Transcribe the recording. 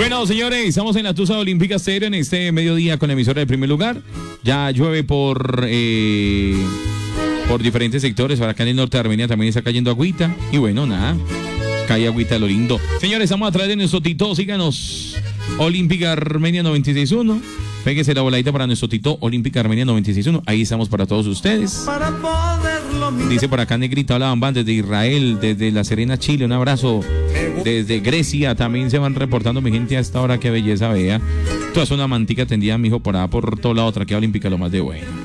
Bueno, señores, estamos en la Tusa Olímpica Estéreo en este mediodía con la emisora de Primer Lugar. Ya llueve por diferentes sectores. Ahora acá en el norte de Armenia también está cayendo agüita. Y bueno, nada, cae agüita de lo lindo. Señores, estamos a través de nuestro Tito. Síganos, Olímpica Armenia 96.1. Péguese la voladita para nuestro Tito, Olímpica Armenia 96.1. Ahí estamos para todos ustedes. Dice por acá Negrita, hola Bambán, desde Israel, desde La Serena, Chile. Un abrazo. Desde Grecia también se van reportando mi gente a esta hora. Qué belleza, vea. Toda es una mantica tendida, mijo, por todo lado. Traquea Olímpica, lo más de bueno.